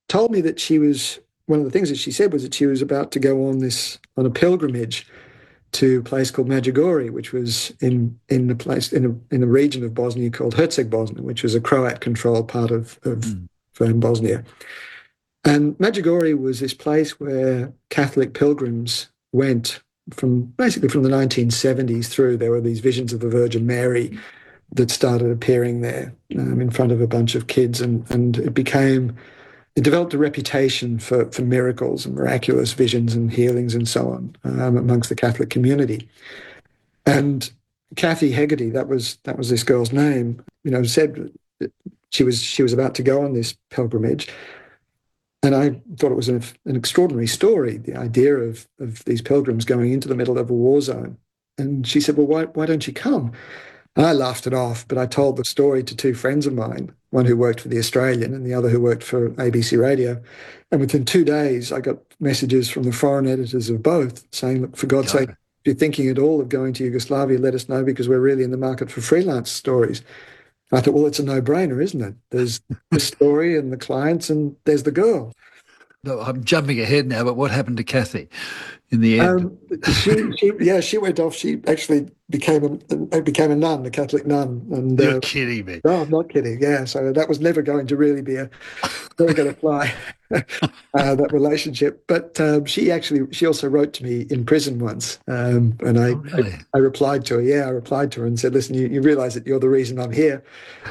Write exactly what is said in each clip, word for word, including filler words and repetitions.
told me that she was, one of the things that she said was that she was about to go on this, on a pilgrimage to a place called Medjugorje, which was in in a place in a in a region of Bosnia called Herzegovina, which was a Croat-controlled part of of Mm. um, Bosnia. And Medjugorje was this place where Catholic pilgrims went from basically from the nineteen seventies through. There were these visions of the Virgin Mary that started appearing there um, in front of a bunch of kids, and and it became it developed a reputation for for miracles and miraculous visions and healings and so on um, amongst the Catholic community. And Kathy Hegarty, that was that was this girl's name, you know, said that she was she was about to go on this pilgrimage. And I thought it was an, an extraordinary story, the idea of, of these pilgrims going into the middle of a war zone. And she said, well, why, why don't you come? And I laughed it off, but I told the story to two friends of mine, one who worked for the Australian and the other who worked for A B C Radio. And within two days, I got messages from the foreign editors of both saying, look, for God's sake, God. if you're thinking at all of going to Yugoslavia, let us know because we're really in the market for freelance stories. I thought, well, it's a no-brainer, isn't it? There's the story and the clients, and there's the girl. No, I'm jumping ahead now, but what happened to Kathy in the end? Um, she, she, yeah, she went off. She actually became a became a nun, a Catholic nun, and You're uh, kidding me. no, I'm not kidding. Yeah, so that was never going to really be a never going to fly. Uh, that relationship, but um, she actually she also wrote to me in prison once, um, and I, Oh, really? I replied to her. Yeah, I replied to her and said, "Listen, you, you realise that you're the reason I'm here."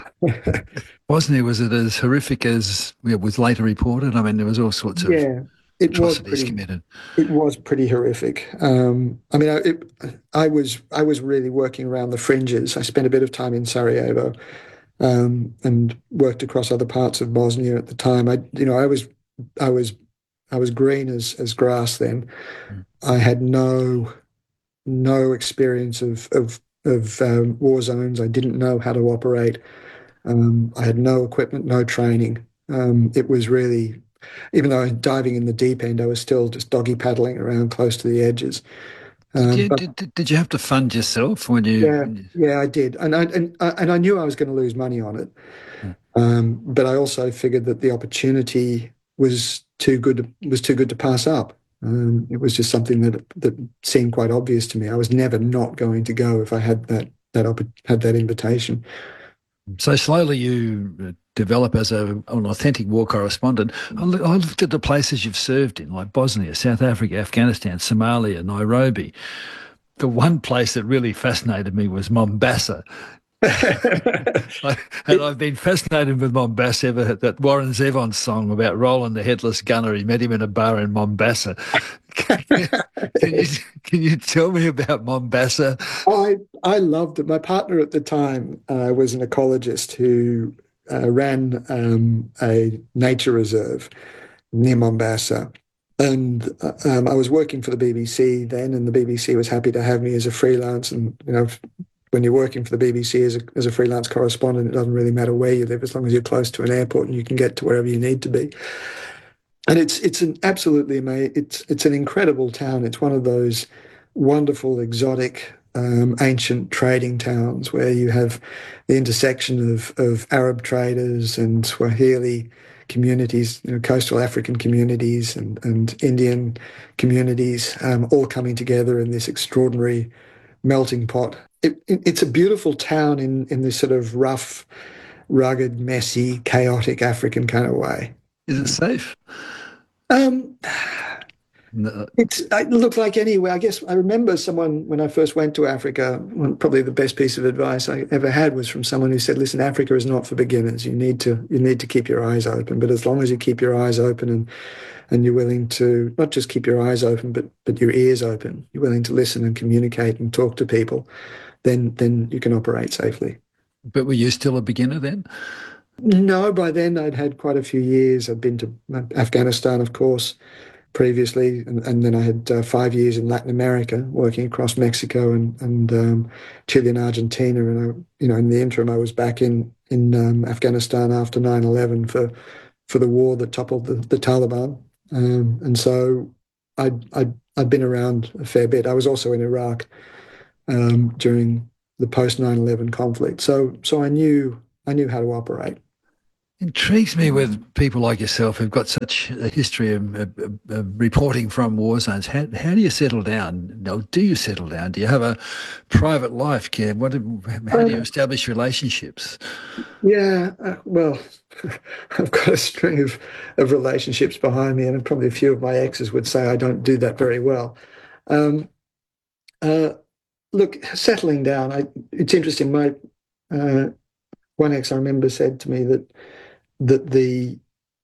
Bosnia, was it as horrific as it was later reported? I mean, there was all sorts of Yeah, it was atrocities pretty. committed. It was pretty horrific. Um, I mean, I, it, I was I was really working around the fringes. I spent a bit of time in Sarajevo um, and worked across other parts of Bosnia at the time. I, you know, I was I was I was green as as grass then. Mm. I had no no experience of of of um, war zones. I didn't know how to operate. Um, I had no equipment, no training. Um, it was really, even though I was diving in the deep end, I was still just doggy paddling around close to the edges. Did Um, you but did, did did you have to fund yourself when you? yeah, When you yeah, I did, and I and I- and I knew I was going to lose money on it. Mm. Um, but I also figured that the opportunity was too good to, was too good to pass up. Um, it was just something that that seemed quite obvious to me. I was never not going to go if I had that that opp- had that invitation. So slowly you uh, develop as a, an authentic war correspondent. I, loo- I looked at the places you've served in, like Bosnia, South Africa, Afghanistan, Somalia, Nairobi. The one place that really fascinated me was Mombasa. I, and It, I've been fascinated with Mombasa ever. That Warren Zevon song about Roland the Headless Gunner. He met him in a bar in Mombasa. Can you, can you, can you tell me about Mombasa? I I loved it. My partner at the time uh, was an ecologist who uh, ran um, a nature reserve near Mombasa, and uh, um, I was working for the B B C then, and the B B C was happy to have me as a freelance. And you know, when you're working for the B B C as a as a freelance correspondent, it doesn't really matter where you live as long as you're close to an airport and you can get to wherever you need to be. And it's it's an absolutely amazing. It's it's an incredible town. It's one of those wonderful, exotic, um, ancient trading towns where you have the intersection of of Arab traders and Swahili communities, you know, coastal African communities and and Indian communities, um, all coming together in this extraordinary melting pot. It, it, it's a beautiful town in in this sort of rough, rugged, messy, chaotic African kind of way. Is it safe? Um, No. It's it looked like anywhere. I guess I remember someone when I first went to Africa. One, probably the best piece of advice I ever had was from someone who said, "Listen, Africa is not for beginners. You need to you need to keep your eyes open. But as long as you keep your eyes open and and you're willing to not just keep your eyes open, but but your ears open. You're willing to listen and communicate and talk to people. Then then you can operate safely." But were you still a beginner then? No, by then I'd had quite a few years. I'd been to Afghanistan, of course, previously, and, and then I had uh, five years in Latin America, working across Mexico and and um, Chile and Argentina. And I, you know, in the interim, I was back in in um, Afghanistan after nine eleven for for the war that toppled the, the Taliban. Um, and so I'd, I'd I'd been around a fair bit. I was also in Iraq um, during the post nine eleven conflict. So so I knew I knew how to operate. Intrigues me with people like yourself who've got such a history of, of, of reporting from war zones. How, how do you settle down? No, do you settle down? Do you have a private life, Kev? What, how do you Uh, establish relationships? yeah, uh, well, I've got a string of, of relationships behind me, and probably a few of my exes would say I don't do that very well. Um, uh, Look, settling down, I, it's interesting. My uh, one ex I remember said to me that that the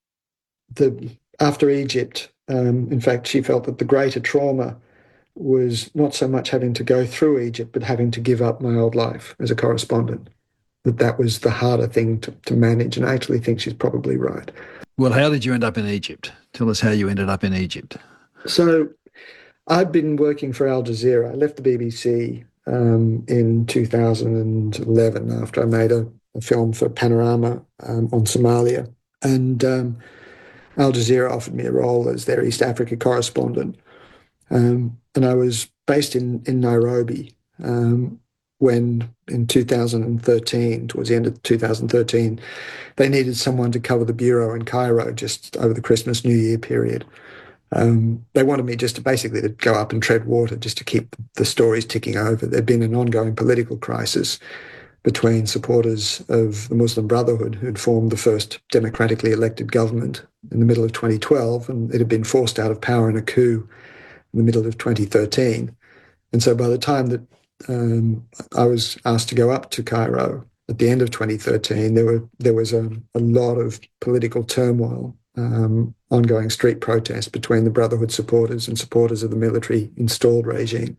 the after Egypt, um, in fact, she felt that the greater trauma was not so much having to go through Egypt, but having to give up my old life as a correspondent. That that was the harder thing to, to manage, and I actually think she's probably right. Well, how did you end up in Egypt? Tell us how you ended up in Egypt. So I'd been working for Al Jazeera. I left the B B C um, in two thousand eleven after I made a, a film for Panorama um, on Somalia. And um, Al Jazeera offered me a role as their East Africa correspondent. Um, and I was based in, in Nairobi um, when in two thousand thirteen, towards the end of two thousand thirteen, they needed someone to cover the bureau in Cairo just over the Christmas New Year period. Um, they wanted me just to basically to go up and tread water, just to keep the stories ticking over. There'd been an ongoing political crisis between supporters of the Muslim Brotherhood, who'd formed the first democratically elected government in the middle of twenty twelve, and it had been forced out of power in a coup in the middle of twenty thirteen. And so by the time that um, I was asked to go up to Cairo at the end of twenty thirteen, there were there was a, a lot of political turmoil, um, ongoing street protests between the Brotherhood supporters and supporters of the military installed regime.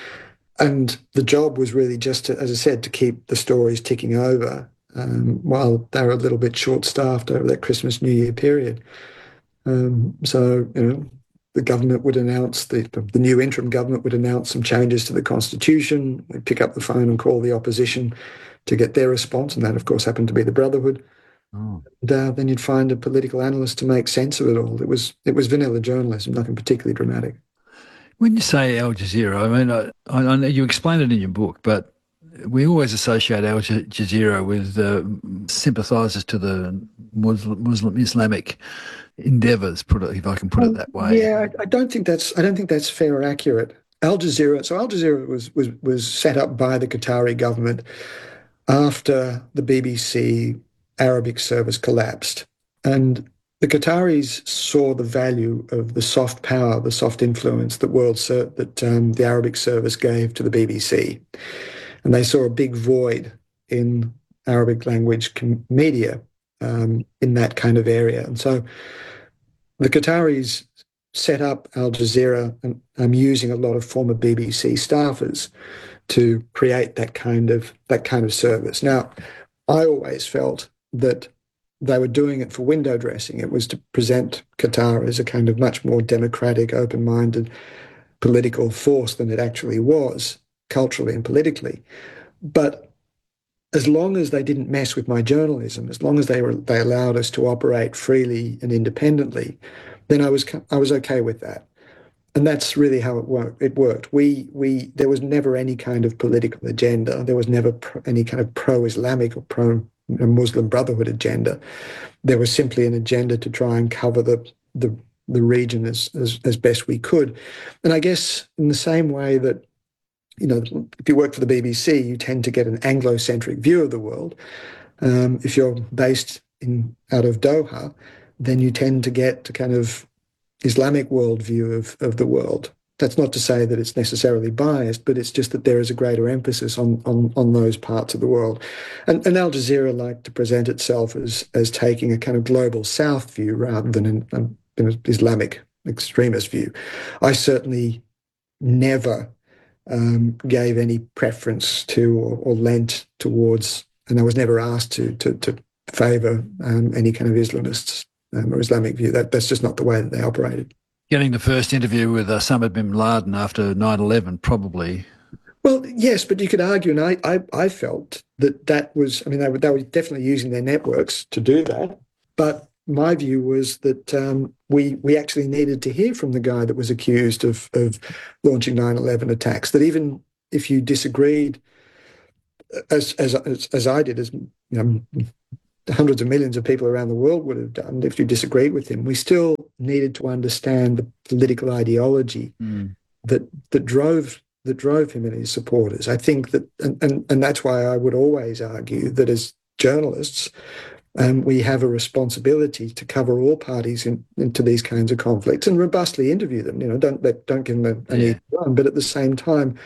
And the job was really just to, as I said, to keep the stories ticking over um, while they were a little bit short-staffed over that Christmas New Year period. Um, so, you know, the government would announce, the, the new interim government would announce some changes to the constitution. We'd pick up the phone and call the opposition to get their response. And that, of course, happened to be the Brotherhood. Oh. And uh, then you'd find a political analyst to make sense of it all. It was it was vanilla journalism, nothing particularly dramatic. When you say Al Jazeera, I mean, I, I know you explain it in your book, but we always associate Al Jazeera with uh, sympathisers to the Muslim, Muslim Islamic endeavours, put it, if I can put it Um, that way. yeah, I, I don't think that's I don't think that's fair or accurate. Al Jazeera, so Al Jazeera was was was set up by the Qatari government after the B B C Arabic service collapsed. And the Qataris saw the value of the soft power, the soft influence that world ser- that um, the Arabic service gave to the B B C, and they saw a big void in Arabic language com- media um, in that kind of area. And so the Qataris set up Al Jazeera, and um, using a lot of former B B C staffers to create that kind of that kind of service. Now, I always felt that they were doing it for window dressing. It was to present Qatar as a kind of much more democratic, open-minded political force than it actually was, culturally and politically. But as long as they didn't mess with my journalism, as long as they were they allowed us to operate freely and independently, then I was I was okay with that. And that's really how it worked. It worked. We we there was never any kind of political agenda. There was never pro, any kind of pro-Islamic or pro-Muslim Brotherhood agenda. There was simply an agenda to try and cover the the, the region as, as as best we could. And I guess in the same way that, you know, if you work for the B B C, you tend to get an Anglo-centric view of the world. Um, if you're based in out of Doha, then you tend to get to kind of Islamic worldview of, of the world. That's not to say that it's necessarily biased, but it's just that there is a greater emphasis on on, on those parts of the world. And, and Al Jazeera liked to present itself as as taking a kind of global South view rather than an, an, an Islamic extremist view. I certainly never um, gave any preference to or, or lent towards, and I was never asked to to, to favour um, any kind of Islamists um, or Islamic view. That that's just not the way that they operated. Getting the first interview with uh, Osama bin Laden after nine eleven, probably. Well, yes, but you could argue, and I, I, I felt that that was, I mean, they were, they were definitely using their networks to do that. But my view was that um, we we actually needed to hear from the guy that was accused of, of launching nine eleven attacks, that even if you disagreed, as, as, as, as I did, as you know, hundreds of millions of people around the world would have done if you disagreed with him. We still needed to understand the political ideology mm. that that drove that drove him and his supporters. I think that, and, and, and that's why I would always argue that as journalists, um, we have a responsibility to cover all parties in, into these kinds of conflicts and robustly interview them. You know, don't let, don't give them a, an yeah. easy run, but at the same time,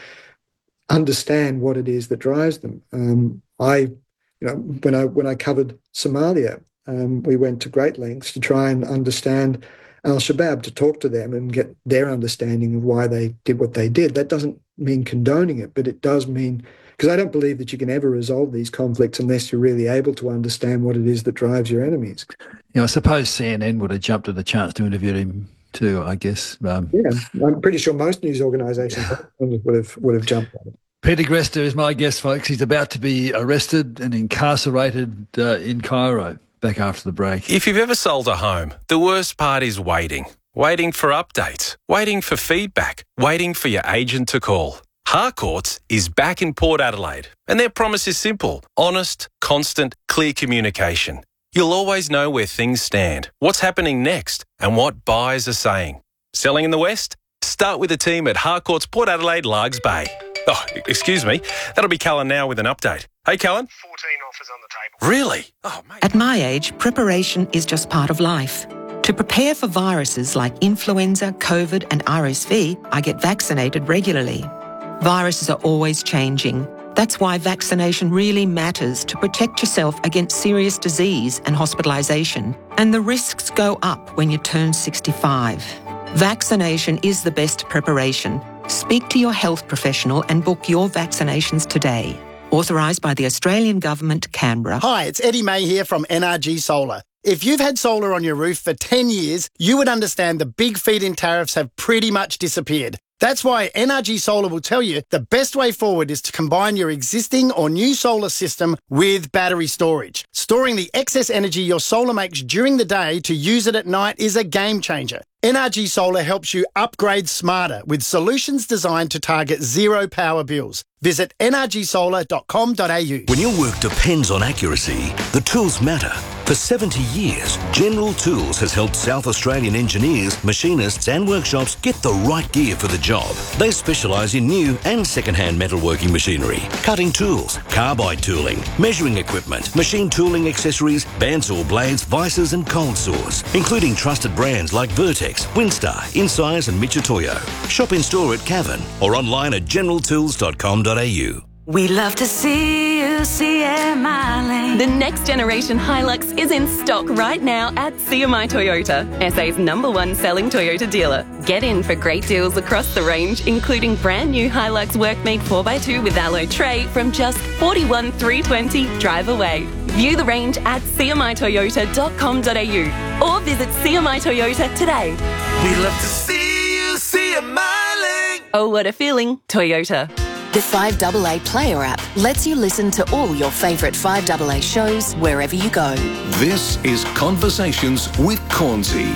understand what it is that drives them. Um, I, you know, when I when I covered Somalia, um, we went to great lengths to try and understand Al-Shabaab, to talk to them and get their understanding of why they did what they did. That doesn't mean condoning it, but it does mean, because I don't believe that you can ever resolve these conflicts unless you're really able to understand what it is that drives your enemies. You know, I suppose C N N would have jumped at the chance to interview him too, I guess. Um, yeah, I'm pretty sure most news organisations would have would have jumped at it. Peter Greste is my guest, folks. He's about to be arrested and incarcerated uh, in Cairo. Back after the break. If you've ever sold a home, the worst part is waiting. Waiting for updates, waiting for feedback, waiting for your agent to call. Harcourts is back in Port Adelaide, and their promise is simple: honest, constant, clear communication. You'll always know where things stand, what's happening next, and what buyers are saying. Selling in the West? Start with the team at Harcourts Port Adelaide, Largs Bay. Oh, excuse me. That'll be Callan now with an update. Hey, Callan. fourteen offers on the table. Really? Oh, mate. At my age, preparation is just part of life. To prepare for viruses like influenza, COVID and R S V, I get vaccinated regularly. Viruses are always changing. That's why vaccination really matters to protect yourself against serious disease and hospitalisation. And the risks go up when you turn sixty-five. Vaccination is the best preparation. Speak to your health professional and book your vaccinations today. Authorised by the Australian Government, Canberra. Hi, it's Eddie May here from N R G Solar. If you've had solar on your roof for ten years, you would understand the big feed-in tariffs have pretty much disappeared. That's why N R G Solar will tell you the best way forward is to combine your existing or new solar system with battery storage. Storing the excess energy your solar makes during the day to use it at night is a game changer. N R G Solar helps you upgrade smarter with solutions designed to target zero power bills. Visit n r g solar dot com dot a u. When your work depends on accuracy, the tools matter. For seventy years, General Tools has helped South Australian engineers, machinists and workshops get the right gear for the job. They specialise in new and second-hand metalworking machinery, cutting tools, carbide tooling, measuring equipment, machine tooling accessories, bandsaw blades, vices and cold saws, including trusted brands like Vertex, Winstar, Insize and Mitutoyo. Shop in store at Cavan or online at general tools dot com dot a u. We love to see you, C M I Lane. The next generation Hilux is in stock right now at C M I Toyota, S A's number one selling Toyota dealer. Get in for great deals across the range, including brand new Hilux Workmate four by two with alloy tray from just forty-one thousand three hundred twenty dollars drive away. View the range at c m i toyota dot com dot a u or visit C M I Toyota today. We love to see you, C M I Lane. Oh, what a feeling, Toyota. The five A A Player app lets you listen to all your favourite five A A shows wherever you go. This is Conversations with Cornsey.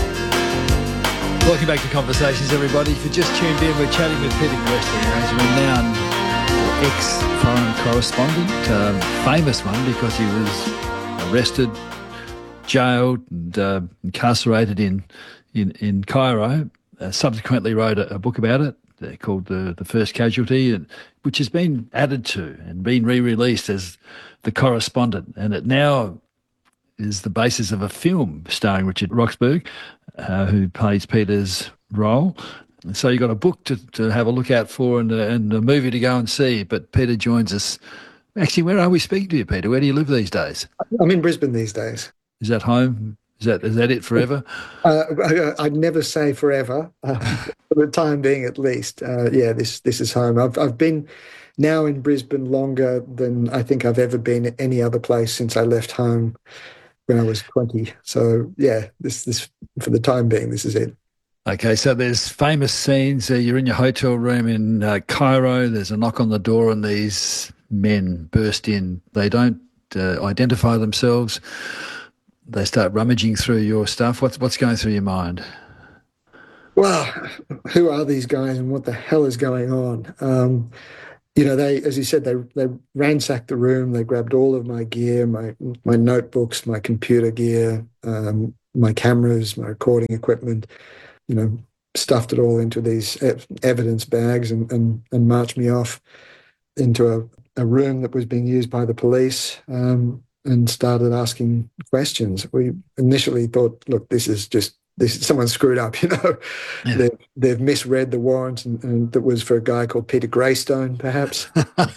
Welcome back to Conversations, everybody. If you just tuned in, we're chatting with Peter Greste, who's a renowned ex-foreign correspondent, um, famous one because he was arrested, jailed and uh, incarcerated in, in, in Cairo, uh, subsequently wrote a, a book about it. Uh, called the the First Casualty, and, which has been added to and been re-released as The Correspondent, and it now is the basis of a film starring Richard Roxburgh, uh, who plays Peter's role. And so you've got a book to, to have a look out for and a, and a movie to go and see. But Peter joins us. Actually, where are we speaking to you, Peter? Where do you live these days? I'm in Brisbane these days. Is that home? Is that is that it forever? Uh, I, I'd never say forever, uh, for the time being at least. Uh, yeah, this this is home. I've I've been now in Brisbane longer than I think I've ever been at any other place since I left home when I was twenty. So yeah, this this for the time being, this is it. Okay, so there's famous scenes. Uh, you're in your hotel room in uh, Cairo. There's a knock on the door, and these men burst in. They don't uh, identify themselves. They start rummaging through your stuff. What's what's going through your mind? Well, who are these guys and what the hell is going on? Um, you know, they, as you said, they they ransacked the room. They grabbed all of my gear, my my notebooks, my computer gear, um, my cameras, my recording equipment. You know, stuffed it all into these evidence bags and and, and marched me off into a, a room that was being used by the police, um, and started asking questions. We initially thought, look, this is just this someone screwed up, you know. Yeah. They've, they've misread the warrant, and, and that was for a guy called Peter Greystone, perhaps.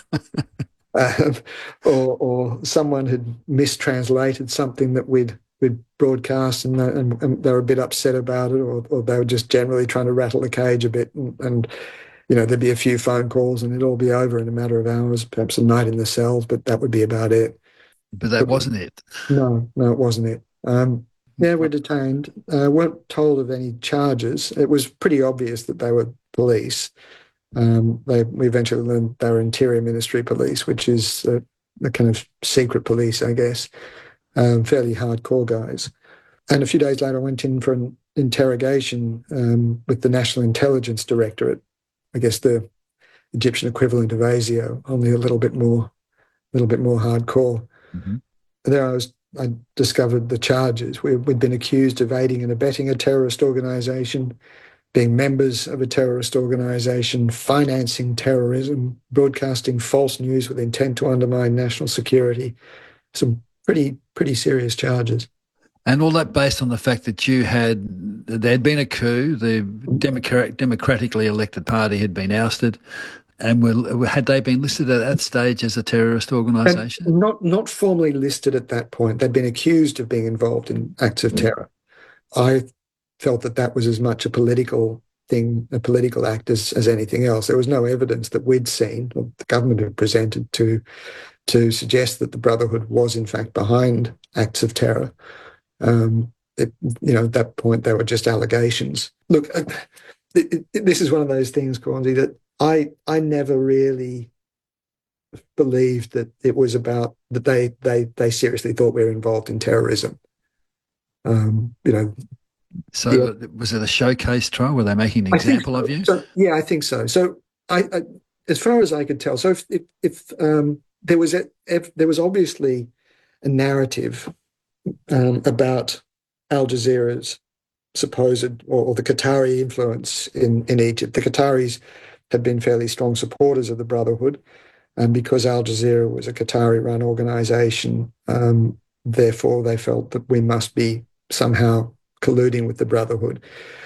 um, or, or someone had mistranslated something that we'd we'd broadcast, and, and, and they were a bit upset about it, or, or they were just generally trying to rattle the cage a bit, and, and you know, there'd be a few phone calls and it'd all be over in a matter of hours, perhaps a night in the cells, but that would be about it. But that but, wasn't it. No, no, it wasn't it. Um, yeah, we're detained. Uh, weren't told of any charges. It was pretty obvious that they were police. Um, they, we eventually learned they were Interior Ministry police, which is a, a kind of secret police, I guess, um, fairly hardcore guys. And a few days later, I went in for an interrogation um, with the National Intelligence Directorate, I guess the Egyptian equivalent of ASIO, only a little bit more, a little bit more hardcore. Mm-hmm. There I was. I discovered the charges. We, we'd been accused of aiding and abetting a terrorist organisation, being members of a terrorist organisation, financing terrorism, broadcasting false news with intent to undermine national security. Some pretty pretty serious charges. And all that based on the fact that you had, there had been a coup, the Democrat, democratically elected party had been ousted, and were, had they been listed at that stage as a terrorist organisation? And not not formally listed at that point. They'd been accused of being involved in acts of terror. I felt that that was as much a political thing, a political act as, as anything else. There was no evidence that we'd seen, or the government had presented, to to suggest that the Brotherhood was in fact behind acts of terror. Um, it, you know, at that point, they were just allegations. Look, it, it, this is one of those things, Cornsey, that I I never really believed that it was about that they they they seriously thought we were involved in terrorism. Um, you know. So yeah. Was it a showcase trial? Were they making an example so. of you? So, yeah, I think so. So I, I, as far as I could tell, so if if, if um, there was a, if there was obviously a narrative Um, about Al Jazeera's supposed, or, or the Qatari influence in, in Egypt. The Qataris had been fairly strong supporters of the Brotherhood, and because Al Jazeera was a Qatari-run organisation, um, therefore they felt that we must be somehow colluding with the Brotherhood.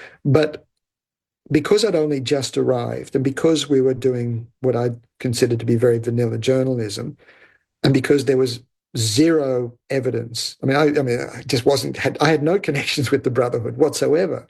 But because I'd only just arrived, and because we were doing what I considered to be very vanilla journalism, and because there was zero evidence. I mean, I, I mean, I just wasn't. Had, I had no connections with the Brotherhood whatsoever.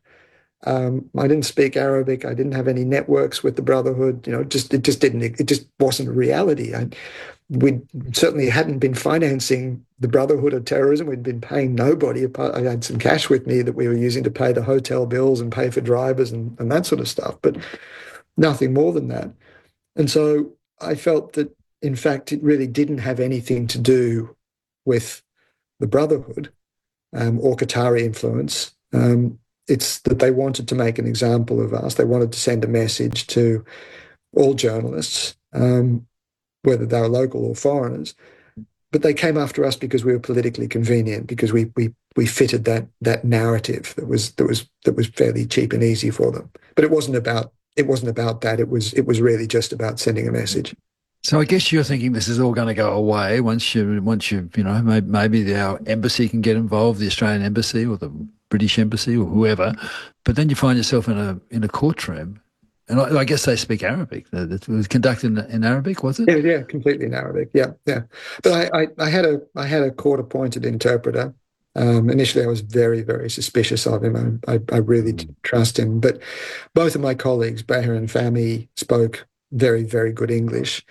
Um, I didn't speak Arabic. I didn't have any networks with the Brotherhood. You know, just it just didn't. It just wasn't a reality. I, we certainly hadn't been financing the Brotherhood of terrorism. We'd been paying nobody. I had some cash with me that we were using to pay the hotel bills and pay for drivers and, and that sort of stuff, but nothing more than that. And so I felt that, in fact, it really didn't have anything to do with the Brotherhood um, or Qatari influence. Um, it's that they wanted to make an example of us. They wanted to send a message to all journalists, um, whether they were local or foreigners. But they came after us because we were politically convenient, because we we we fitted that that narrative that was that was that was fairly cheap and easy for them. But it wasn't about it wasn't about that. It was it was really just about sending a message. So I guess you're thinking this is all going to go away once you, once you, you know, maybe, maybe our embassy can get involved, the Australian embassy or the British embassy or whoever. But then you find yourself in a in a courtroom, and I, I guess they speak Arabic. It was conducted in, in Arabic, was it? Yeah, yeah, completely in Arabic. Yeah, yeah. But I, I, I had a I had a court-appointed interpreter. Um, initially, I was very, very suspicious of him. I, I, I really didn't trust him. But both of my colleagues, Bahir and Fahmy, spoke very, very good English.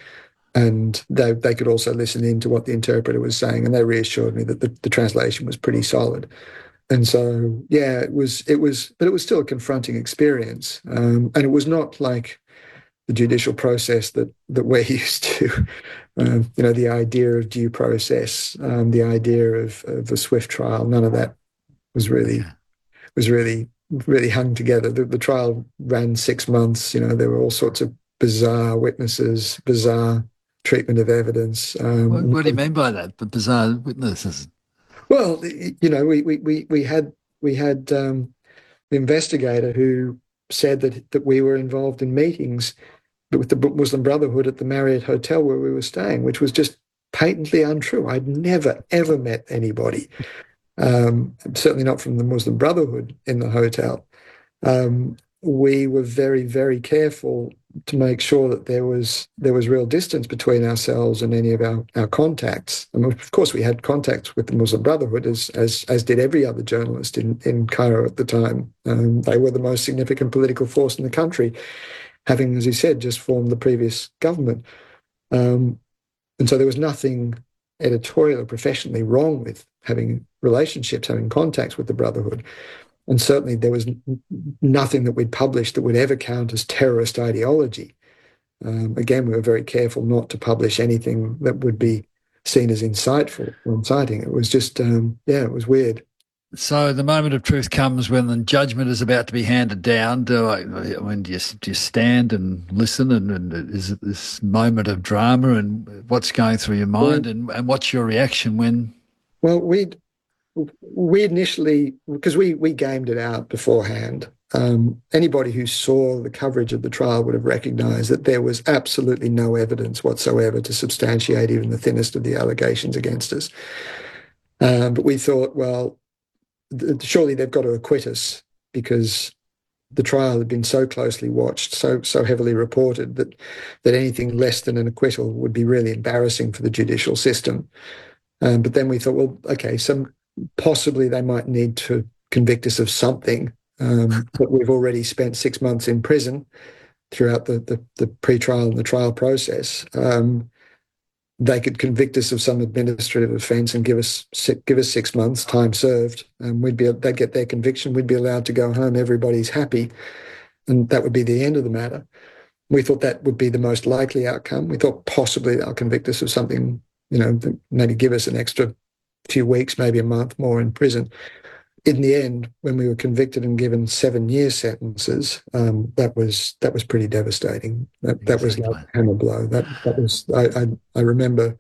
And they they could also listen in to what the interpreter was saying, and they reassured me that the, the translation was pretty solid. And so, yeah, it was it was, but it was still a confronting experience, um, and it was not like the judicial process that that we're used to. Um, you know, the idea of due process, um, the idea of, of a swift trial, none of that was really was really really hung together. The, the trial ran six months. You know, there were all sorts of bizarre witnesses, bizarre treatment of evidence. Um, what, what do you mean by that? The bizarre witnesses? Well, you know, we we we, we had we had um, an investigator who said that that we were involved in meetings with the Muslim Brotherhood at the Marriott Hotel where we were staying, which was just patently untrue. I'd never ever met anybody, um, certainly not from the Muslim Brotherhood, in the hotel. Um, we were very, very careful to make sure that there was there was real distance between ourselves and any of our, our contacts. And of course, we had contacts with the Muslim Brotherhood, as as, as did every other journalist in, in Cairo at the time. Um, they were the most significant political force in the country, having, as you said, just formed the previous government. Um, and so there was nothing editorial or professionally wrong with having relationships, having contacts with the Brotherhood. And certainly there was n- nothing that we'd published that would ever count as terrorist ideology. Um, again, we were very careful not to publish anything that would be seen as insightful or inciting. It was just, um, yeah, it was weird. So the moment of truth comes when the judgment is about to be handed down. Do I, I mean, do you, do you stand and listen? And, and is it this moment of drama? And what's going through your mind? Well, and, and what's your reaction when? Well, we'd we initially, because we we gamed it out beforehand. Um, anybody who saw the coverage of the trial would have recognised that there was absolutely no evidence whatsoever to substantiate even the thinnest of the allegations against us. Um, but we thought, well, surely they've got to acquit us, because the trial had been so closely watched, so so heavily reported, that that anything less than an acquittal would be really embarrassing for the judicial system. Um, but then we thought, well, okay, some possibly they might need to convict us of something, um, but we've already spent six months in prison throughout the the, the pre-trial and the trial process. Um, They could convict us of some administrative offence and give us give us six months, time served, and we'd be they'd get their conviction. We'd be allowed to go home. Everybody's happy, and that would be the end of the matter. We thought that would be the most likely outcome. We thought possibly they'll convict us of something, you know, maybe give us an extra few weeks, maybe a month more in prison. In the end, when we were convicted and given seven-year sentences, um, that was that was pretty devastating. That that exactly. was like a hammer blow. That that was. I I, I remember.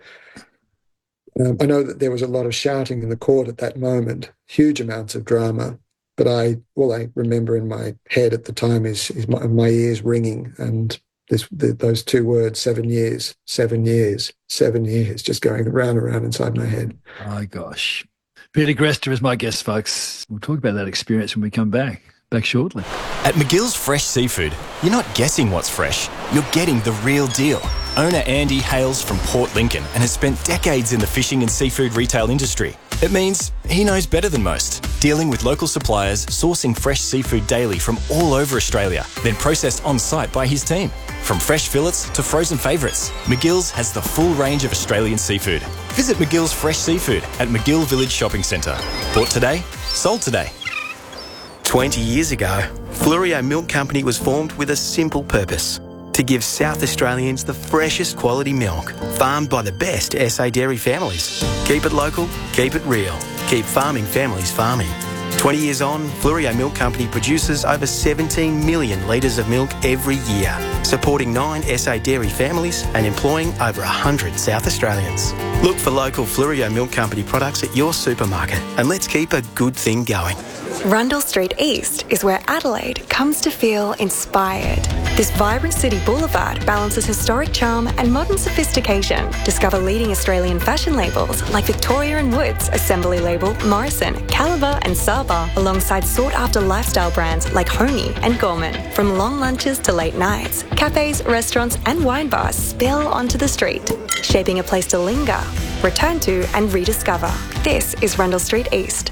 Um, I know that there was a lot of shouting in the court at that moment, huge amounts of drama. But I all I remember in my head at the time is is my, my ears ringing, and this the, those two words: seven years, seven years, seven years, just going round and round inside my head. Oh gosh. Peter Grester is my guest, folks. We'll talk about that experience when we come back. Back shortly. At McGill's Fresh Seafood, you're not guessing what's fresh. You're getting the real deal. Owner Andy hails from Port Lincoln and has spent decades in the fishing and seafood retail industry. It means he knows better than most, dealing with local suppliers, sourcing fresh seafood daily from all over Australia, then processed on-site by his team. From fresh fillets to frozen favourites, McGill's has the full range of Australian seafood. Visit McGill's Fresh Seafood at McGill Village Shopping Centre. Bought today, sold today. twenty years ago, Fluorio Milk Company was formed with a simple purpose: to give South Australians the freshest quality milk, farmed by the best S A dairy families. Keep it local, keep it real, keep farming families farming. twenty years on, Fluorio Milk Company produces over seventeen million litres of milk every year, supporting nine S A dairy families and employing over one hundred South Australians. Look for local Fluorio Milk Company products at your supermarket, and let's keep a good thing going. Rundle Street East is where Adelaide comes to feel inspired. This vibrant city boulevard balances historic charm and modern sophistication. Discover leading Australian fashion labels like Victoria and Woods, Assembly Label, Morrison, Caliber and Saba, alongside sought-after lifestyle brands like Honey and Gorman. From long lunches to late nights, cafes, restaurants and wine bars spill onto the street, shaping a place to linger, return to and rediscover. This is Rundle Street East.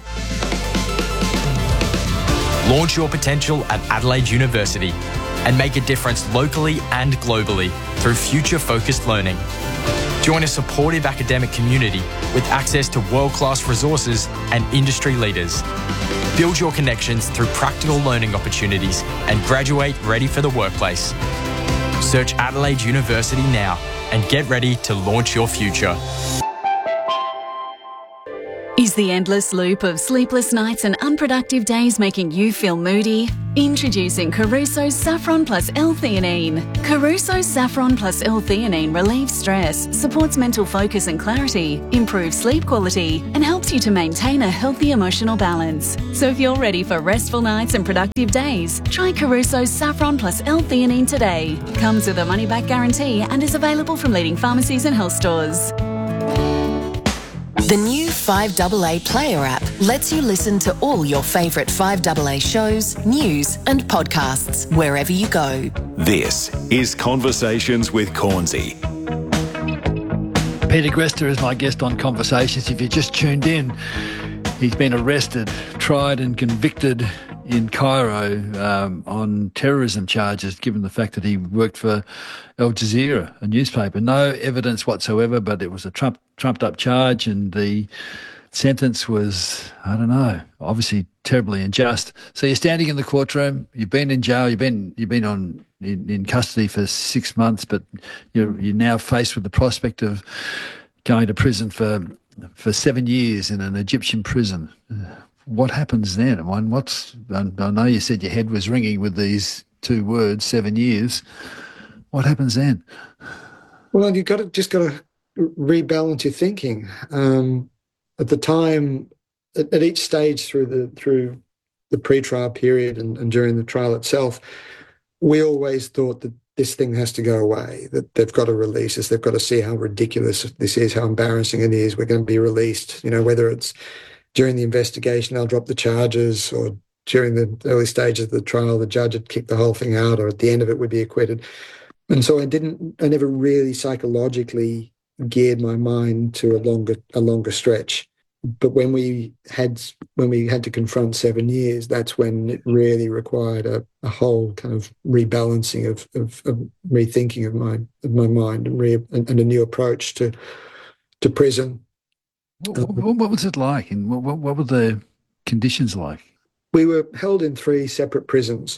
Launch your potential at Adelaide University and make a difference locally and globally through future-focused learning. Join a supportive academic community with access to world-class resources and industry leaders. Build your connections through practical learning opportunities and graduate ready for the workplace. Search Adelaide University now and get ready to launch your future. Is the endless loop of sleepless nights and unproductive days making you feel moody? Introducing Caruso's Saffron Plus L-theanine. Caruso's Saffron Plus L-theanine relieves stress, supports mental focus and clarity, improves sleep quality, and helps you to maintain a healthy emotional balance. So if you're ready for restful nights and productive days, try Caruso's Saffron Plus L-theanine today. Comes with a money-back guarantee and is available from leading pharmacies and health stores. The new five A A Player app lets you listen to all your favourite five A A shows, news and podcasts wherever you go. This is Conversations with Cornsey. Peter Grester is my guest on Conversations. If you just tuned in, he's been arrested, tried and convicted in Cairo um, on terrorism charges, given the fact that he worked for Al Jazeera, a newspaper. No evidence whatsoever, but it was a Trump, trumped up charge, and the sentence was, I don't know, obviously terribly unjust. So you're standing in the courtroom, you've been in jail, you've been you've been on in, in custody for six months, but you're you're now faced with the prospect of going to prison for for seven years in an Egyptian prison. What happens then? And what's I know you said your head was ringing with these two words, seven years. What happens then? Well, you've got to just got to rebalance your thinking. Um, at the time, at, at each stage through the through the pre-trial period and, and during the trial itself, we always thought that this thing has to go away, that they've got to release us, they've got to see how ridiculous this is, how embarrassing it is, we're going to be released, you know, whether it's during the investigation they'll drop the charges, or during the early stages of the trial the judge would kick the whole thing out, or at the end of it would be acquitted. And so I didn't, I never really psychologically geared my mind to a longer a longer stretch. But when we had when we had to confront seven years, that's when it really required a, a whole kind of rebalancing of, of, of rethinking of my of my mind and, re, and, and a new approach to to prison. What, what, what was it like, and what, what were the conditions like? We were held in three separate prisons.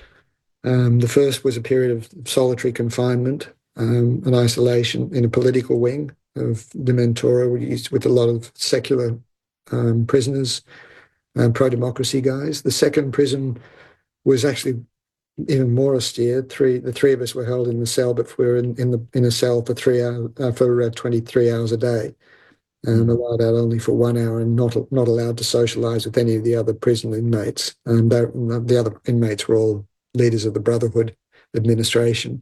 Um, the first was a period of solitary confinement um, and isolation in a political wing of Dementora, with a lot of secular um, prisoners, um, pro-democracy guys. The second prison was actually even more austere. Three, the three of us were held in the cell, but we were in, in the in a cell for three hours, uh, for uh, twenty-three hours a day. Um, allowed out only for one hour and not not allowed to socialise with any of the other prison inmates. And the other inmates were all leaders of the Brotherhood administration.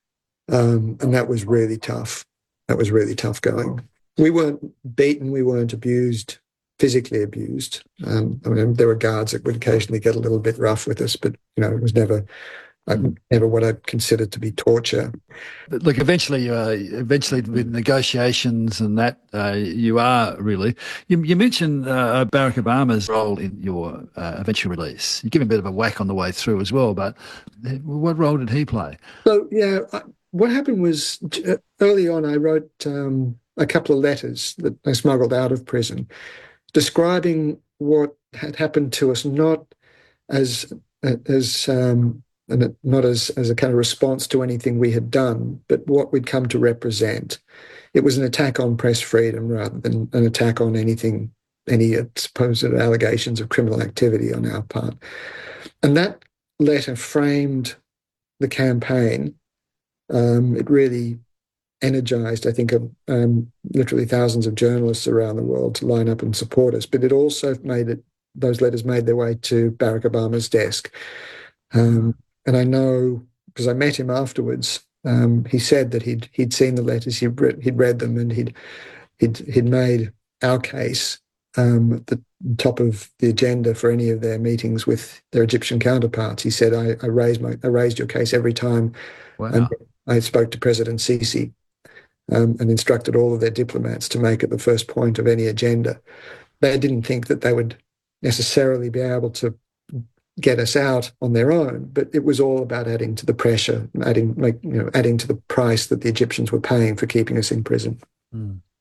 Um, and that was really tough. That was really tough going. We weren't beaten, we weren't abused, physically abused. Um, I mean, there were guards that would occasionally get a little bit rough with us, but, you know, it was never... never what I'd consider to be torture. But look, eventually, uh, eventually with negotiations and that, uh, you are really... You, you mentioned uh, Barack Obama's role in your uh, eventual release. You give him a bit of a whack on the way through as well, but what role did he play? So, yeah, I, what happened was uh, early on I wrote um, a couple of letters that I smuggled out of prison describing what had happened to us, not as... as um, and it, not as, as a kind of response to anything we had done, but what we'd come to represent. It was an attack on press freedom rather than an attack on anything, any supposed allegations of criminal activity on our part. And that letter framed the campaign. Um, it really energised, I think, um, literally thousands of journalists around the world to line up and support us. But it also made it, those letters made their way to Barack Obama's desk. Um, And I know, because I met him afterwards, um, he said that he'd he'd seen the letters, he'd read, he'd read them, and he'd he'd he'd made our case um, at the top of the agenda for any of their meetings with their Egyptian counterparts. He said, "I, I raised my I raised your case every time." Wow. I spoke to President Sisi um, and instructed all of their diplomats to make it the first point of any agenda. They didn't think that they would necessarily be able to get us out on their own, but it was all about adding to the pressure, adding, like, you know, adding to the price that the Egyptians were paying for keeping us in prison. Mm.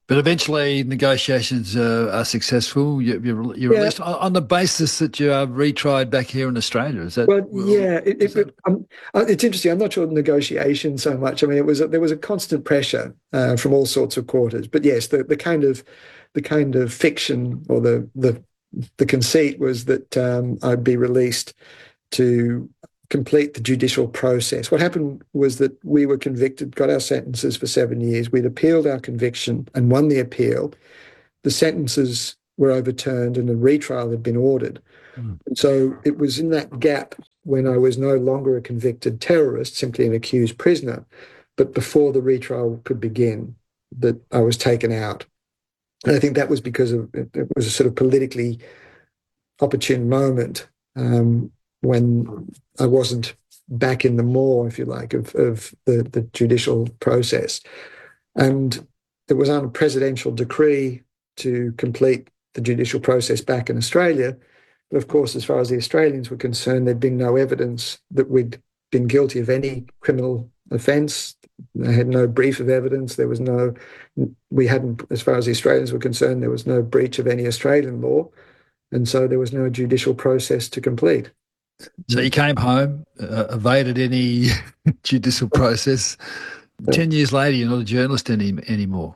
But eventually negotiations uh, are successful. You, you're, you're Yeah. released on, on the basis that you are retried back here in Australia. Is that? Well, yeah, it, it, that- it, um, uh, it's interesting. I'm not sure the negotiation so much. I mean, it was a, there was a constant pressure uh, from all sorts of quarters. But yes, the, the kind of the kind of fiction or the the the conceit was that um, I'd be released to complete the judicial process. What happened was that we were convicted, got our sentences for seven years. We'd appealed our conviction and won the appeal. The sentences were overturned and a retrial had been ordered. Mm. And so it was in that gap when I was no longer a convicted terrorist, simply an accused prisoner, but before the retrial could begin, that I was taken out. And I think that was because of, it was a sort of politically opportune moment um, when I wasn't back in the maw, if you like, of, of the, the judicial process. And it was on a presidential decree to complete the judicial process back in Australia. But of course, as far as the Australians were concerned, there'd been no evidence that we'd been guilty of any criminal offence. They had no brief of evidence. There was no, we hadn't, as far as the Australians were concerned, there was no breach of any Australian law. And so there was no judicial process to complete. So you came home, uh, evaded any judicial process. Ten years later, you're not a journalist any, anymore.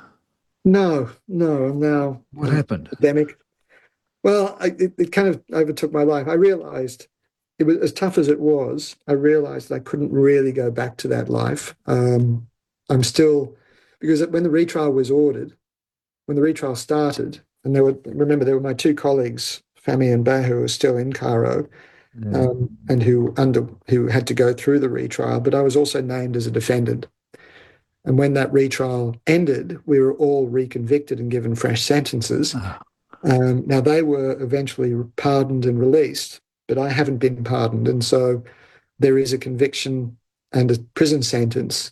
No, no. I'm now what happened? Academic. Well, I, it, it kind of overtook my life. I realised it was as tough as it was. I realised I couldn't really go back to that life. Um, I'm still because when the retrial was ordered, when the retrial started, and there were remember there were my two colleagues, Fahmy and Bah, who were still in Cairo. Yeah. Um, and who under who had to go through the retrial, but I was also named as a defendant. And when that retrial ended, we were all reconvicted and given fresh sentences. Oh. Um, now they were eventually pardoned and released, but I haven't been pardoned, and so there is a conviction and a prison sentence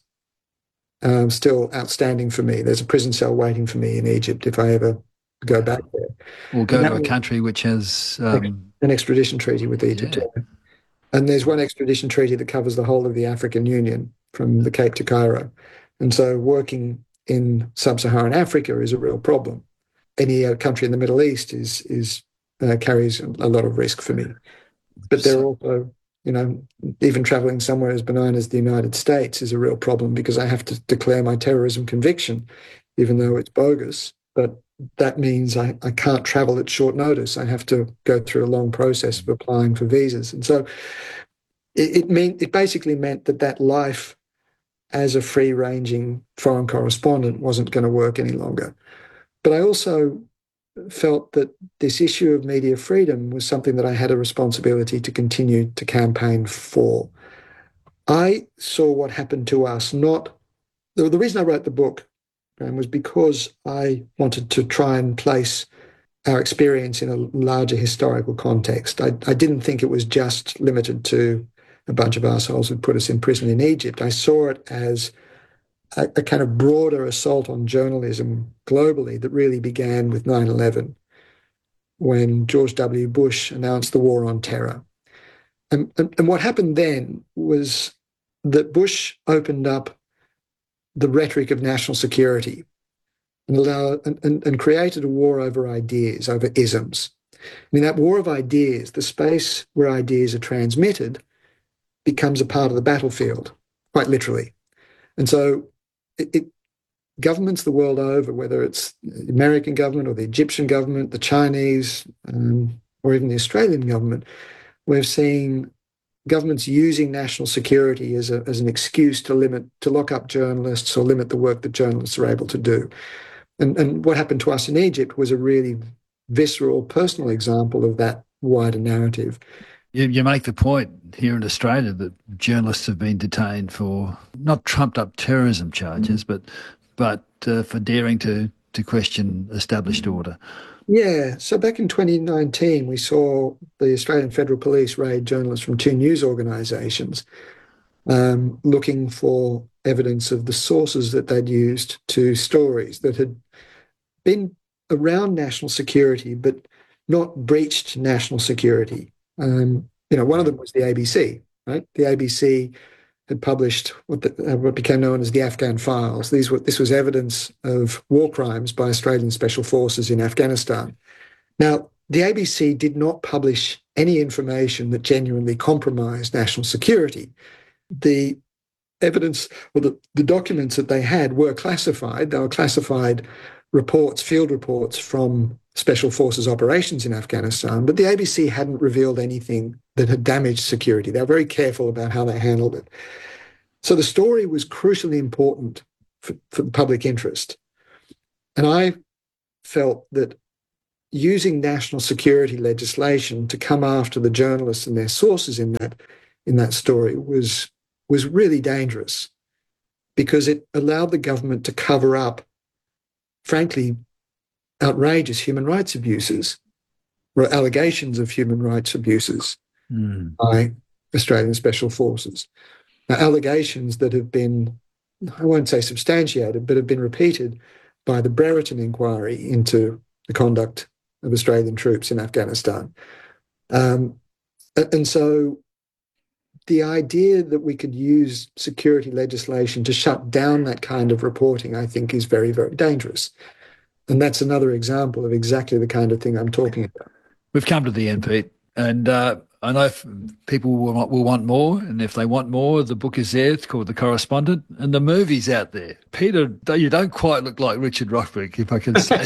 um, still outstanding for me. There's a prison cell waiting for me in Egypt if I ever go back there. Or go to a was, country which has um, an extradition treaty with Egypt. Yeah. And there's one extradition treaty that covers the whole of the African Union from the Cape to Cairo. And so working in sub-Saharan Africa is a real problem. Any uh, country in the Middle East is is uh, carries a lot of risk for me. But there are also, you know, even traveling somewhere as benign as the United States is a real problem because I have to declare my terrorism conviction, even though it's bogus. But that means I, I can't travel at short notice. I have to go through a long process of applying for visas. And so it, it, mean, it basically meant that that life as a free-ranging foreign correspondent wasn't going to work any longer. But I also felt that this issue of media freedom was something that I had a responsibility to continue to campaign for. I saw what happened to us, not... The, the reason I wrote the book Um, was because I wanted to try and place our experience in a larger historical context. I, I didn't think it was just limited to a bunch of assholes who put us in prison in Egypt. I saw it as a, a kind of broader assault on journalism globally that really began with nine eleven, when George W. Bush announced the war on terror. And, and, and what happened then was that Bush opened up the rhetoric of national security and, allow, and, and, and created a war over ideas, over isms. And in that war of ideas, the space where ideas are transmitted becomes a part of the battlefield, quite literally. And so it, it, governments the world over, whether it's the American government or the Egyptian government, the Chinese, um, or even the Australian government, we're seeing governments using national security as, a, as an excuse to limit, to lock up journalists or limit the work that journalists are able to do. And, and what happened to us in Egypt was a really visceral, personal example of that wider narrative. You, you make the point here in Australia that journalists have been detained for not trumped-up terrorism charges, mm. but but uh, for daring to, to question established order. Yeah, so back in twenty nineteen, we saw the Australian Federal Police raid journalists from two news organisations um, looking for evidence of the sources that they'd used to stories that had been around national security but not breached national security. Um, you know, one of them was the A B C, right? The A B C had published what, the, uh, what became known as the Afghan Files. These were, this was evidence of war crimes by Australian Special Forces in Afghanistan. Now, the A B C did not publish any information that genuinely compromised national security. The evidence, or the, the documents that they had were classified. They were classified reports, field reports from Special Forces operations in Afghanistan, but the A B C hadn't revealed anything that had damaged security. They were very careful about how they handled it. So the story was crucially important for, for the public interest. And I felt that using national security legislation to come after the journalists and their sources in that in that story was was really dangerous, because it allowed the government to cover up, frankly, outrageous human rights abuses, or allegations of human rights abuses mm. by Australian Special Forces. Now, allegations that have been, I won't say substantiated, but have been repeated by the Brereton inquiry into the conduct of Australian troops in Afghanistan. Um, and so the idea that we could use security legislation to shut down that kind of reporting, I think, is very, very dangerous. And that's another example of exactly the kind of thing I'm talking about. We've come to the end, Pete, and uh, I know if people will, will want more, and if they want more, the book is there. It's called The Correspondent, and the movie's out there. Peter, you don't quite look like Richard Roxburgh, if I can say.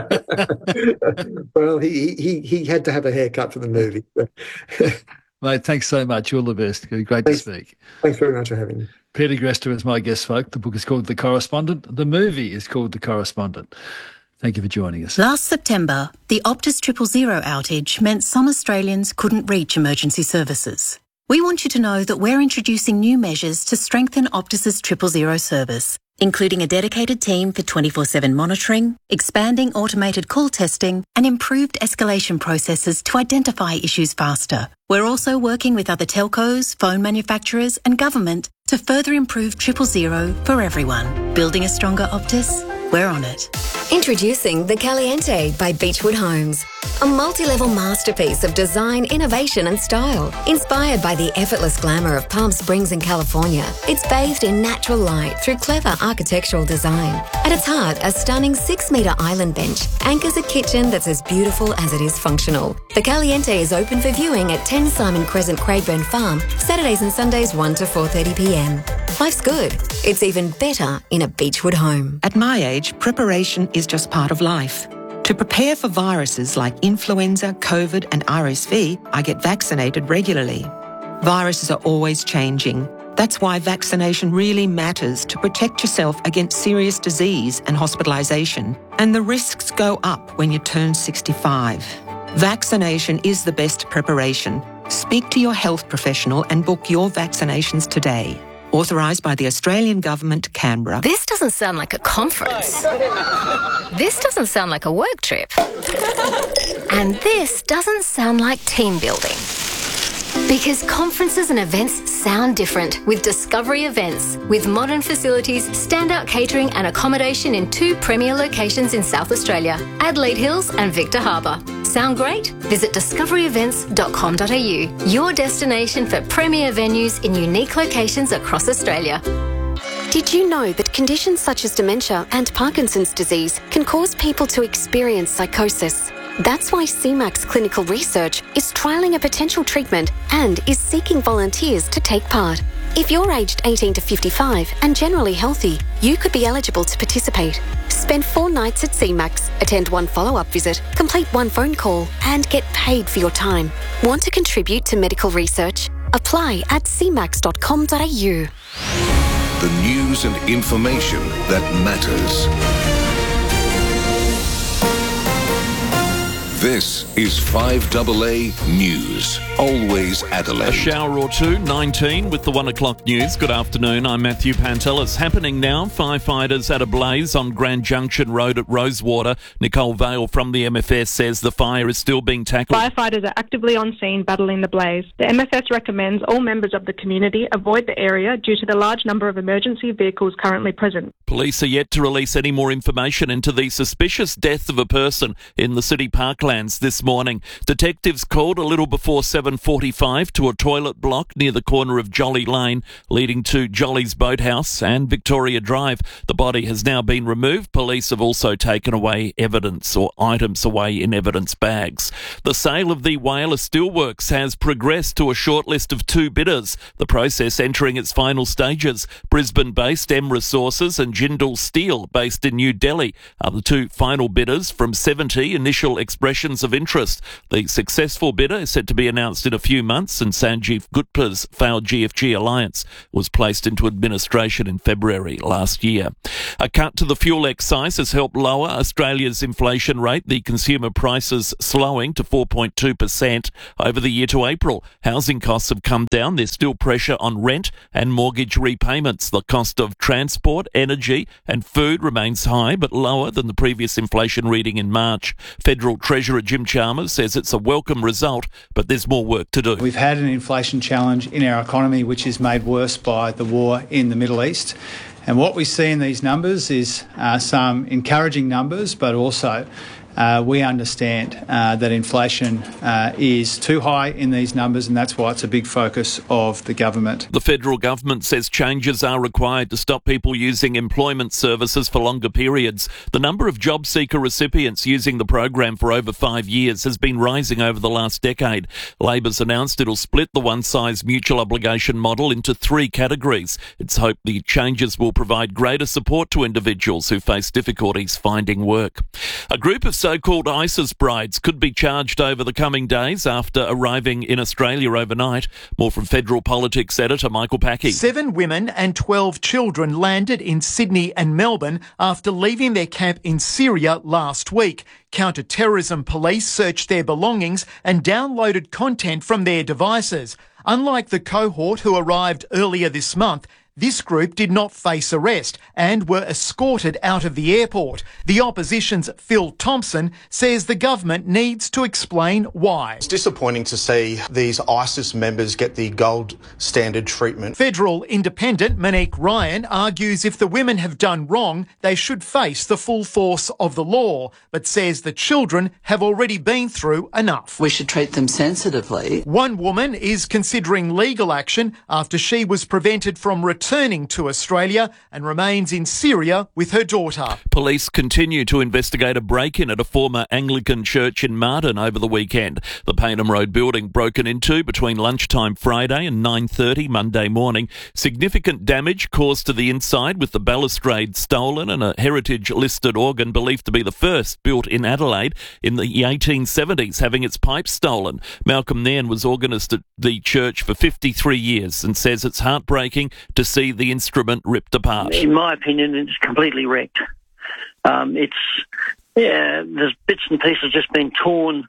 Well, he, he he had to have a haircut for the movie. Mate, thanks so much. All the best. Great thanks, to speak. Thanks very much for having me. Peter Grester is my guest, folk. The book is called The Correspondent. The movie is called The Correspondent. Thank you for joining us. Last September, the Optus Triple Zero outage meant some Australians couldn't reach emergency services. We want you to know that we're introducing new measures to strengthen Optus's Triple Zero service, including a dedicated team for twenty-four seven monitoring, expanding automated call testing, and improved escalation processes to identify issues faster. We're also working with other telcos, phone manufacturers, and government to further improve Triple Zero for everyone. Building a stronger Optus? We're on it. Introducing The Caliente by Beechwood Homes. A multi-level masterpiece of design, innovation and style. Inspired by the effortless glamour of Palm Springs in California, it's bathed in natural light through clever architectural design. At its heart, a stunning six-metre island bench anchors a kitchen that's as beautiful as it is functional. The Caliente is open for viewing at ten Simon Crescent, Craigburn Farm, Saturdays and Sundays one to four thirty p m. Life's good. It's even better in a Beechwood home. At my age, preparation is just part of life. To prepare for viruses like influenza, COVID and R S V, I get vaccinated regularly. Viruses are always changing. That's why vaccination really matters to protect yourself against serious disease and hospitalisation. And the risks go up when you turn sixty-five. Vaccination is the best preparation. Speak to your health professional and book your vaccinations today. Authorised by the Australian Government, Canberra. This doesn't sound like a conference. This doesn't sound like a work trip. And this doesn't sound like team building. Because conferences and events sound different with Discovery Events. With modern facilities, standout catering and accommodation in two premier locations in South Australia, Adelaide Hills and Victor Harbour. Sound great? Visit discovery events dot com dot a u, your destination for premier venues in unique locations across Australia. Did you know that conditions such as dementia and Parkinson's disease can cause people to experience psychosis? That's why C MAX Clinical Research is trialling a potential treatment and is seeking volunteers to take part. If you're aged eighteen to fifty-five and generally healthy, you could be eligible to participate. Spend four nights at C MAX, attend one follow-up visit, complete one phone call, and get paid for your time. Want to contribute to medical research? Apply at c max dot com dot a u. The news and information that matters. This is five A A News. Always Adelaide. A shower or two, nineteen with the one o'clock news. Good afternoon, I'm Matthew Pantelis. Happening now, firefighters at a blaze on Grand Junction Road at Rosewater. Nicole Vale from the M F S says the fire is still being tackled. Firefighters are actively on scene battling the blaze. The M F S recommends all members of the community avoid the area due to the large number of emergency vehicles currently present. Police are yet to release any more information into the suspicious death of a person in the City Park plans this morning. Detectives called a little before seven forty-five to a toilet block near the corner of Jolly Lane, leading to Jolly's Boathouse and Victoria Drive. The body has now been removed. Police have also taken away evidence or items away in evidence bags. The sale of the Whyalla Steelworks has progressed to a short list of two bidders, the process entering its final stages. Brisbane-based M Resources and Jindal Steel, based in New Delhi, are the two final bidders from seventy initial expressions of interest. The successful bidder is set to be announced in a few months, and Sanjeev Gupta's failed G F G alliance was placed into administration in February last year. A cut to the fuel excise has helped lower Australia's inflation rate, the consumer prices slowing to four point two percent over the year to April. Housing costs have come down. There's still pressure on rent and mortgage repayments. The cost of transport, energy and food remains high, but lower than the previous inflation reading in March. Federal Treasurer Jim Chalmers says it's a welcome result, but there's more work to do. We've had an inflation challenge in our economy, which is made worse by the war in the Middle East. And what we see in these numbers is uh, some encouraging numbers, but also Uh, we understand uh, that inflation uh, is too high in these numbers, and that's why it's a big focus of the government. The federal government says changes are required to stop people using employment services for longer periods. The number of job seeker recipients using the program for over five years has been rising over the last decade. Labor's announced it'll split the one-size mutual obligation model into three categories. It's hoped the changes will provide greater support to individuals who face difficulties finding work. A group of so-called ISIS brides could be charged over the coming days after arriving in Australia overnight. More from Federal Politics editor Michael Packey. Seven women and twelve children landed in Sydney and Melbourne after leaving their camp in Syria last week. Counter-terrorism police searched their belongings and downloaded content from their devices. Unlike the cohort who arrived earlier this month, this group did not face arrest and were escorted out of the airport. The opposition's Phil Thompson says the government needs to explain why. It's disappointing to see these ISIS members get the gold standard treatment. Federal Independent Monique Ryan argues if the women have done wrong, they should face the full force of the law, but says the children have already been through enough. We should treat them sensitively. One woman is considering legal action after she was prevented from returning returning to Australia and remains in Syria with her daughter. Police continue to investigate a break-in at a former Anglican church in Martin over the weekend. The Paynham Road building broken into between lunchtime Friday and nine thirty Monday morning. Significant damage caused to the inside, with the balustrade stolen and a heritage-listed organ believed to be the first built in Adelaide in the eighteen seventies having its pipes stolen. Malcolm Nairn was organist at the church for fifty-three years and says it's heartbreaking to see the instrument ripped apart. In my opinion, it's completely wrecked. Um, it's yeah, there's bits and pieces just been torn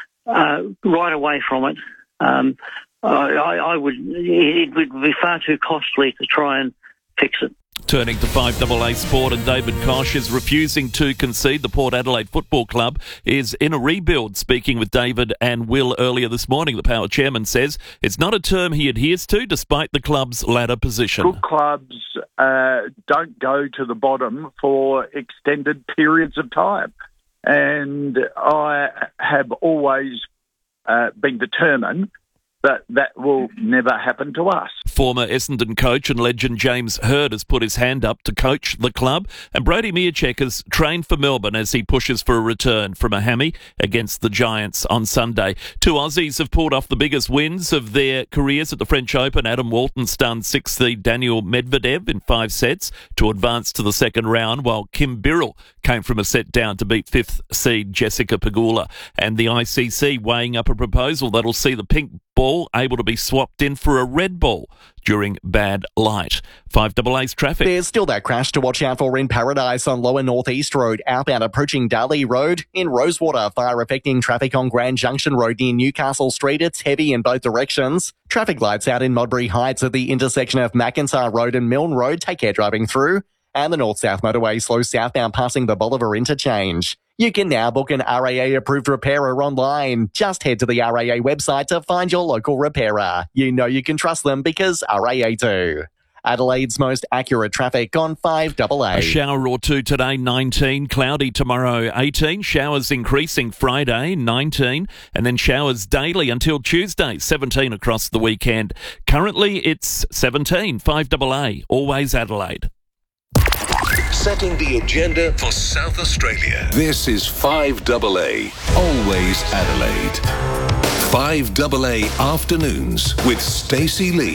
uh, right away from it. Um, I, I would it would be far too costly to try and fix it. Turning to five double A sport, and David Koch is refusing to concede. The Port Adelaide Football Club is in a rebuild. Speaking with David and Will earlier this morning, the Power chairman says it's not a term he adheres to, despite the club's ladder position. Good clubs uh, don't go to the bottom for extended periods of time. And I have always uh, been determined that that will never happen to us. Former Essendon coach and legend James Hird has put his hand up to coach the club, and Brody Mihocek has trained for Melbourne as he pushes for a return from a hammy against the Giants on Sunday. Two Aussies have pulled off the biggest wins of their careers at the French Open. Adam Walton stunned sixth seed Daniel Medvedev in five sets to advance to the second round, while Kim Birrell came from a set down to beat fifth seed Jessica Pegula. And the I C C weighing up a proposal that'll see the pink ball able to be swapped in for a red ball during bad light. five double A's traffic. There's still that crash to watch out for in Paradise on Lower North East Road, outbound approaching Darley Road. In Rosewater, fire affecting traffic on Grand Junction Road near Newcastle Street. It's heavy in both directions. Traffic lights out in Modbury Heights at the intersection of McIntyre Road and Milne Road. Take care driving through. And the North-South Motorway slows southbound passing the Bolivar interchange. You can now book an R A A-approved repairer online. Just head to the R A A website to find your local repairer. You know you can trust them because R A A do. Adelaide's most accurate traffic on five double A. A shower or two today, nineteen. Cloudy tomorrow, eighteen. Showers increasing Friday, nineteen. And then showers daily until Tuesday, seventeen across the weekend. Currently, it's seventeen. five double A, always Adelaide. Setting the agenda for South Australia. This is five double A, always Adelaide. five double A Afternoons with Stacey Lee.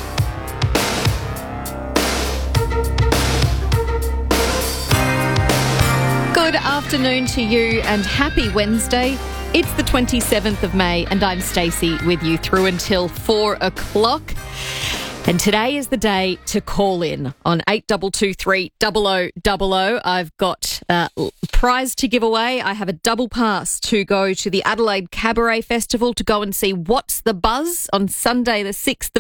Good afternoon to you and happy Wednesday. It's the twenty-seventh of May and I'm Stacey with you through until four o'clock. And today is the day to call in on eight two two three double oh double oh. I've got a prize to give away. I have a double pass to go to the Adelaide Cabaret Festival to go and see What's the Buzz on Sunday the sixth of